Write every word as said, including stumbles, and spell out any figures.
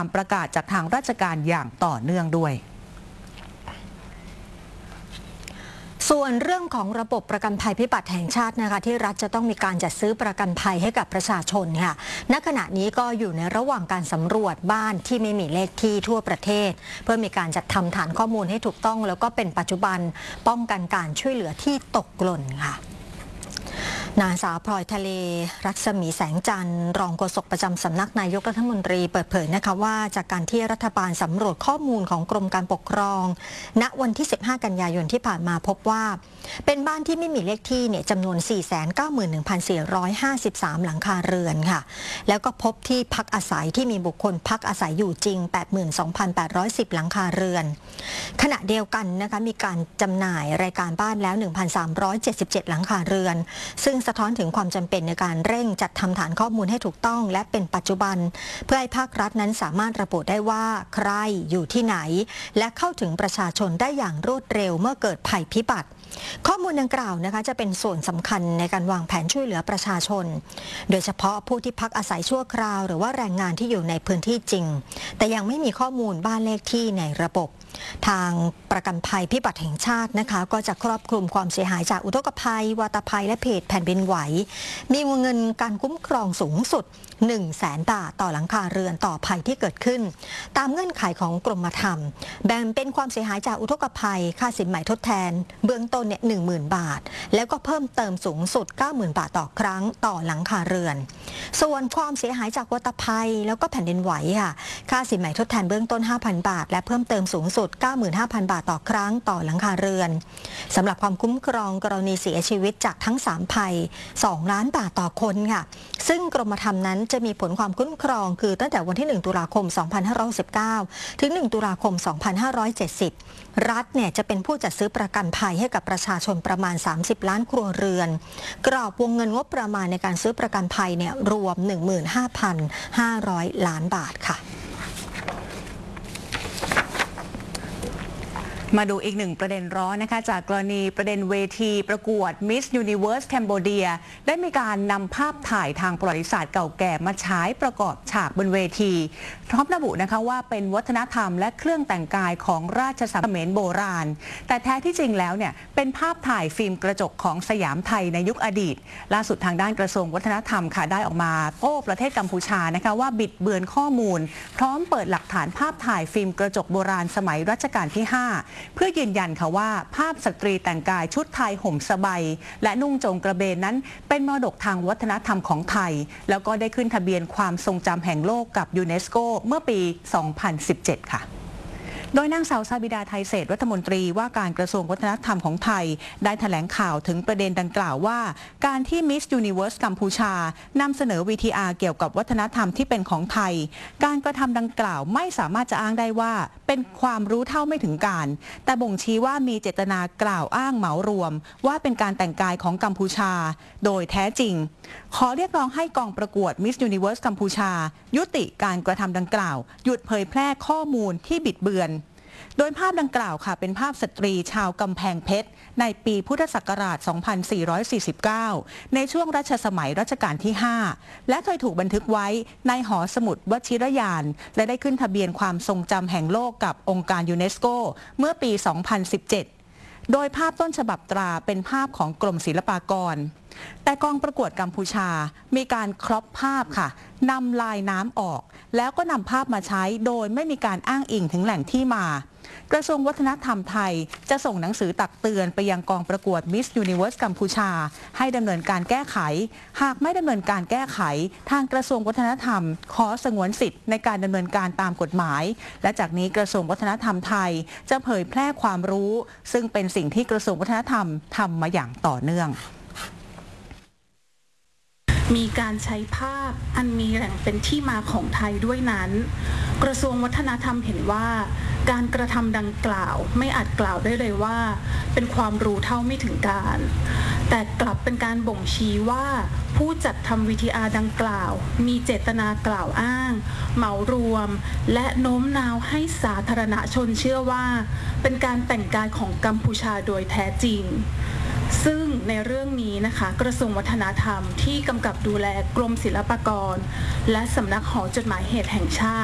ประกาศจากทางราชการอย่างต่อเนื่องด้วยส่วนเรื่องของระบบประกันภัยพิบัติแห่งชาตินะคะที่รัฐจะต้องมีการจัดซื้อประกันภัยให้กับประชาชนค่ะณขณะนี้ก็อยู่ในระหว่างการสำรวจบ้านที่ไม่มีเลขที่ทั่วประเทศเพื่อมีการจัดทำฐานข้อมูลให้ถูกต้องแล้วก็เป็นปัจจุบันป้องกันการช่วยเหลือที่ตกหล่นค่ะนางสาวพลอยทะเลรัศมีแสงจันทร์รองโฆษกประจำสำนักนายกรัฐมนตรีเปิดเผยนะคะว่าจากการที่รัฐบาลสำรวจข้อมูลของกรมการปกครองณวันที่สิบห้ากันยายนที่ผ่านมาพบว่าเป็นบ้านที่ไม่มีเลขที่เนี่ยจำนวน สี่แสนเก้าหมื่นหนึ่งพันสี่ร้อยห้าสิบสาม หลังคาเรือนค่ะแล้วก็พบที่พักอาศัยที่มีบุคคลพักอาศัยอยู่จริง แปดหมื่นสองพันแปดร้อยสิบ หลังคาเรือนขณะเดียวกันนะคะมีการจำหน่ายรายการบ้านแล้ว หนึ่งพันสามร้อยเจ็ดสิบเจ็ด หลังคาเรือนซึ่งสะท้อนถึงความจำเป็นในการเร่งจัดทำฐานข้อมูลให้ถูกต้องและเป็นปัจจุบันเพื่อให้ภาครัฐนั้นสามารถระบุได้ว่าใครอยู่ที่ไหนและเข้าถึงประชาชนได้อย่างรวดเร็วเมื่อเกิดภัยพิบัติข้อมูลดังกล่าวนะคะจะเป็นส่วนสำคัญในการวางแผนช่วยเหลือประชาชนโดยเฉพาะผู้ที่พักอาศัยชั่วคราวหรือว่าแรงงานที่อยู่ในพื้นที่จริงแต่ยังไม่มีข้อมูลบ้านเลขที่ในระบบทางประกันภัยพิบัติแห่งชาตินะคะก็จะครอบคลุมความเสียหายจากอุทกภัยวาตภัยและเหตุแผ่นดินไหวมีวงเงินการคุ้มครองสูงสุด หนึ่งแสน บาทต่อหลังคาเรือนต่อภัยที่เกิดขึ้นตามเงื่อนไขของกรมธรรม์แบ่งเป็นความเสียหายจากอุทกภัยค่าสินใหม่ทดแทนเบื้องต้นเนี่ย หนึ่งหมื่น บาทแล้วก็เพิ่มเติมสูงสุด เก้าหมื่น บาทต่อครั้งต่อหลังคาเรือนส่วนความเสียหายจากวาตภัยแล้วก็แผ่นดินไหวค่ะค่าสินใหม่ทดแทนเบื้องต้น ห้าพัน บาทและเพิ่มเติมสูงสุด เก้าหมื่นห้าพัน บาทต่อครั้งต่อหลังคาเรือนสำหรับความคุ้มครองกรณีเสียชีวิตจากทั้งสามภัยสองล้านบาทต่อคนค่ะซึ่งกรมธรรม์นั้นจะมีผลความคุ้มครองคือตั้งแต่วันที่หนึ่งตุลาคมสองพันห้าร้อยหกสิบเก้าถึงหนึ่งตุลาคมสองพันห้าร้อยเจ็ดสิบรัฐเนี่ยจะเป็นผู้จัดซื้อประกันภัยให้กับประชาชนประมาณสามสิบล้านครัวเรือนกรอบวงเงินงบประมาณในการซื้อประกันภัยเนี่ยรวม หนึ่งหมื่นห้าพันห้าร้อย ล้านบาทค่ะมาดูอีกหนึ่งประเด็นร้อนนะคะจากกรณีประเด็นเวทีประกวด Miss Universe Cambodia ได้มีการนำภาพถ่ายทางประวัติศาสตร์เก่าแก่มาฉายประกอบฉากบนเวทีพร้อมระบุนะคะว่าเป็นวัฒนธรรมและเครื่องแต่งกายของราชสำนักเขมรโบราณแต่แท้ที่จริงแล้วเนี่ยเป็นภาพถ่ายฟิล์มกระจกของสยามไทยในยุคอดีตล่าสุดทางด้านกระทรวงวัฒนธรรมค่ะได้ออกมาโต้ประเทศกัมพูชานะคะว่าบิดเบือนข้อมูลพร้อมเปิดหลักฐานภาพถ่ายฟิล์มกระจกโบราณสมัยรัชกาลที่ห้าเพื่อยืนยันค่ะว่าภาพสตรีแต่งกายชุดไทยห่มสบายและนุ่งโจงกระเบนนั้นเป็นมรดกทางวัฒนธรรมของไทยแล้วก็ได้ขึ้นทะเบียนความทรงจำแห่งโลกกับยูเนสโกเมื่อปี สองพันสิบเจ็ด ค่ะโดยนางสาวซาบิดาไทยเศรษฐ์รัฐมนตรีว่าการกระทรวงวัฒนธรรมของไทยได้แถลงข่าวถึงประเด็นดังกล่าวว่าการที่ Miss Universe กัมพูชานำเสนอ วี ที อาร์ เกี่ยวกับวัฒนธรรมที่เป็นของไทยการกระทำดังกล่าวไม่สามารถจะอ้างได้ว่าเป็นความรู้เท่าไม่ถึงการแต่บ่งชี้ว่ามีเจตนากล่าวอ้างเหมารวมว่าเป็นการแต่งกายของกัมพูชาโดยแท้จริงขอเรียกร้องให้กองประกวด Miss Universe กัมพูชายุติการกระทำดังกล่าวหยุดเผยแพร่ข้อมูลที่บิดเบือนโดยภาพดังกล่าวค่ะเป็นภาพสตรีชาวกำแพงเพชรในปีพุทธศักราช สองพันสี่ร้อยสี่สิบเก้า ในช่วงรัชสมัยรัชกาลที่ ห้า และเคยถูกบันทึกไว้ในหอสมุดวชิรยานและได้ขึ้นทะเบียนความทรงจำแห่งโลกกับองค์การยูเนสโกเมื่อปี สองพันสิบเจ็ด โดยภาพต้นฉบับตราเป็นภาพของกรมศิลปากรแต่กองประกวดกัมพูชามีการครอปภาพค่ะนำลายน้ำออกแล้วก็นำภาพมาใช้โดยไม่มีการอ้างอิงถึงแหล่งที่มากระทรวงวัฒนธรรมไทยจะส่งหนังสือตักเตือนไปยังกองประกวด Miss Universe กัมพูชาให้ดำเนินการแก้ไขหากไม่ดำเนินการแก้ไขทางกระทรวงวัฒนธรรมขอสงวนสิทธิ์ในการดำเนินการตามกฎหมายและจากนี้กระทรวงวัฒนธรรมไทยจะเผยแพร่ความรู้ซึ่งเป็นสิ่งที่กระทรวงวัฒนธรรมทำมาอย่างต่อเนื่องมีการใช้ภาพอันมีแหล่งเป็นที่มาของไทยด้วยนั้นกระทรวงวัฒนธรรมเห็นว่าการกระทำดังกล่าวไม่อาจกล่าวได้เลยว่าเป็นความรู้เท่าไม่ถึงการแต่กลับเป็นการบ่งชี้ว่าผู้จัดทำ วี ที อาร์ ดังกล่าวมีเจตนากล่าวอ้างเหมารวมและโน้มน้าวให้สาธารณชนเชื่อว่าเป็นการแต่งกายของกัมพูชาโดยแท้จริงซึ่งในเรื่องนี้นะคะกระทรวงวัฒนธรรมที่กำกับดูแลกรมศิลปากรและสำนักหอจดหมายเหตุแห่งชาติ